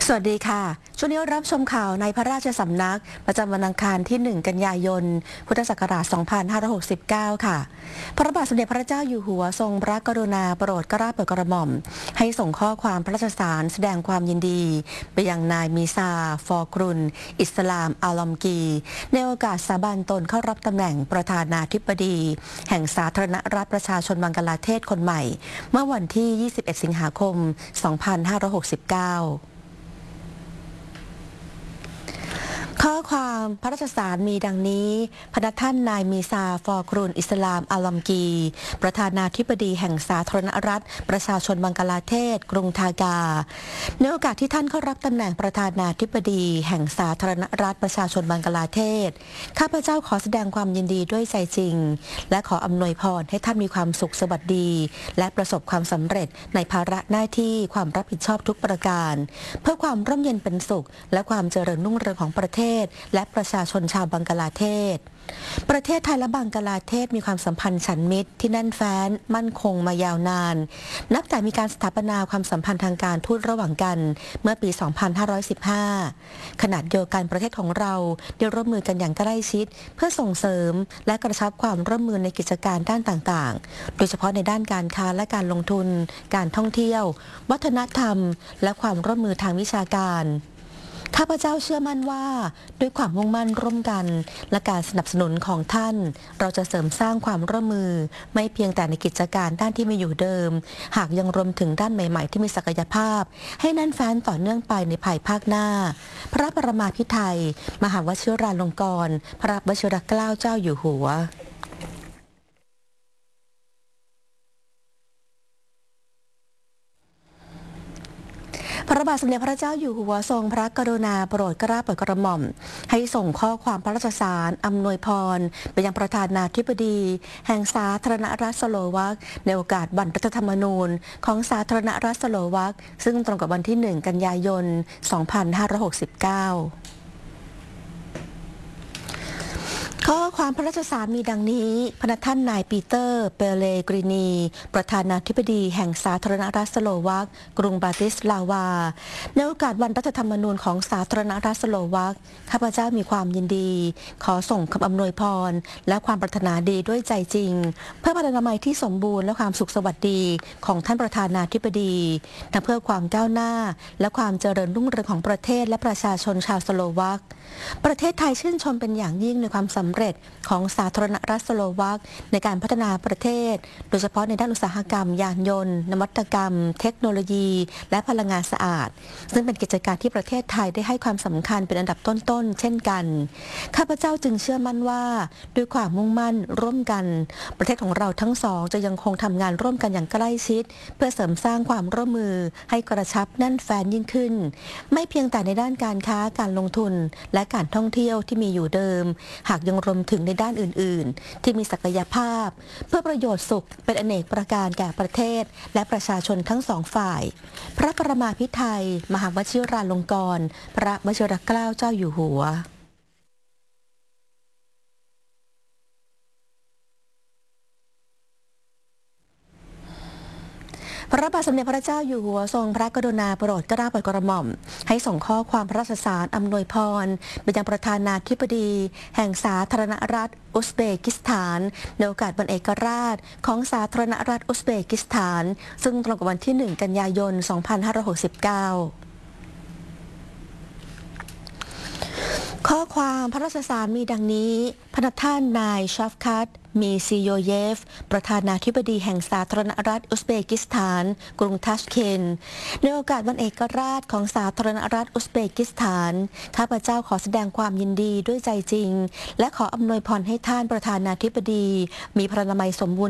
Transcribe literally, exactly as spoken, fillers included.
สวัสดีค่ะช่วงนี้รับชมข่าวในพระราชสำนักประจำวันอังคารที่ หนึ่ง กันยายน พุทธศักราช สองพันห้าร้อยหกสิบเก้า ค่ะ พระบาทสมเด็จพระเจ้าอยู่หัวทรงพระกรุณาโปรดเกล้าโปรดกระหม่อมให้ส่งข้อความพระราชสารแสดงความยินดีไปยังนายมีซา ฟอร์กรุน อิสลาม อาลอมกี ในโอกาสสาบานตนเข้ารับตำแหน่งประธานาธิบดี แห่งสาธารณรัฐประชาชนบังกลาเทศคนใหม่ เมื่อวันที่ ยี่สิบเอ็ด สิงหาคม สองพันห้าร้อยหกสิบเก้าข้อความพระราชสารมีดังนี้พระท่านนายมีซา ฟอร์กรุน อิสลาม อาลอมกี ประธานาธิบดีแห่งสาธารณรัฐประชาชนบังกลาเทศกรุงทากาในโอกาสที่ท่านเข้ารับตำแหน่งประธานาธิบดีแห่งสาธารณรัฐประชาชนบังกลาเทศข้าพเจ้าขอแสดงความยินดีด้วยใจจริงและขออำนวยพรให้ท่านมีความสุขสวัสดีและประสบความสำเร็จในภาระหน้าที่ความรับผิดชอบทุกประการเพื่อความร่มเย็นเป็นสุขและความเจริญรุ่งเรืองของประเทศและประชาชนชาวบังกลาเทศประเทศไทยและบังกลาเทศมีความสัมพันธ์ฉันมิตรที่แน่นแฟ้นมั่นคงมายาวนานนับแต่มีการสถาปนาความสัมพันธ์ทางการทูตระหว่างกันเมื่อปี สองพันห้าร้อยสิบห้า ขณะเดียวกันประเทศของเราได้ร่วมมือกันอย่างใกล้ชิดเพื่อส่งเสริมและกระชับความร่วมมือในกิจการด้านต่างๆโดยเฉพาะในด้านการค้าและการลงทุนการท่องเที่ยววัฒนธรรมและความร่วมมือทางวิชาการข้าพเจ้าเชื่อมั่นว่าด้วยความมุ่งมั่นร่วมกันและการสนับสนุนของท่านเราจะเสริมสร้างความร่วมมือไม่เพียงแต่ในกิจการด้านที่มีอยู่เดิมหากยังรวมถึงด้านใหม่ๆที่มีศักยภาพให้แน่นแฟ้นต่อเนื่องไปในภายภาคหน้าพระประมาภิไธยมหาวชิราลงกรณ์พระวชิรเกล้าเจ้าอยู่หัวพระบาทสมเด็จพระเจ้าอยู่หัวทรงพระกรุณาโปรดเกล้าโปรดกระหม่อมให้ส่งข้อความพระราชสารอำนวยพรไปยังประธานาธิบดีแห่งสาธารณรัฐสโลวักในโอกาสวันรัฐธรรมนูญของสาธารณรัฐสโลวักซึ่งตรงกับวันที่ หนึ่ง กันยายน สองพันห้าร้อยหกสิบเก้าข้อความพระราชสารมีดังนี้พระท่านนายปีเตอร์ เปเลกรินีประธานาธิบดีแห่งสาธารณรัฐสโลวักกรุงบราติสลาวาในโอกาสวันรัฐธรรมนูญของสาธารณรัฐสโลวักข้าพเจ้ามีความยินดีขอส่งคำอำนวยพรและความปรารถนาดีด้วยใจจริงเพื่อพระนามัยที่สมบูรณ์และความสุขสวัสดีของท่านประธานาธิบดีและเพื่อความก้าวหน้าและความเจริญรุ่งเรืองของประเทศและประชาชนชาวสโลวักประเทศไทยชื่นชมเป็นอย่างยิ่งในความสำเร็จของสาธารณรัฐสโลวักในการพัฒนาประเทศโดยเฉพาะในด้านอุตสาหกรรมยานยนต์นวัตกรรมเทคโนโลยีและพลังงานสะอาดซึ่งเป็นกิจการที่ประเทศไทยได้ให้ความสำคัญเป็นอันดับต้นๆเช่นกันข้าพเจ้าจึงเชื่อมั่นว่าด้วยความมุ่งมั่นร่วมกันประเทศของเราทั้งสองจะยังคงทำงานร่วมกันอย่างใกล้ชิดเพื่อเสริมสร้างความร่วมมือให้กระชับแน่นแฟ้นยิ่งขึ้นไม่เพียงแต่ในด้านการค้าการลงทุนและการท่องเที่ยวที่มีอยู่เดิมหากยังรวมถึงในด้านอื่นๆที่มีศักยภาพเพื่อประโยชน์สุขเป็นอเนกประการแก่ประเทศและประชาชนทั้งสองฝ่ายพระประมาภิไธยมหาวชิราลงกรณ์พระวชิรเกล้าเจ้าอยู่หัวพระบาทสมเด็จพระเจ้าอยู่หัวทรงพระกรุณาโปรดเกล้าโปรดกระหม่อมให้ส่งข้อความพระราชสารอำนวยพรไปยังประธานาธิบดีแห่งสาธารณรัฐอุซเบกิสถานในโอกาสวันเอกราชของสาธารณรัฐอุซเบกิสถานซึ่งตรงกับวันที่ หนึ่ง กันยายน สองพันห้าร้อยหกสิบเก้าข้อความพระราชสารมีดังนี้พระท่านนายชัฟคัตมีซีโยเยฟประธานาธิบดีแห่งสาธารณรัฐอุซเบกิสถานกรุงทัชเคนในโอกาสวันเอกราชของสาธารณรัฐอุซเบกิสถานข้าพเจ้าขอแสดงความยินดีด้วยใจจริงและขออำนวยพรให้ท่านประธานาธิบดีมีพระนามัยสมบูรณ์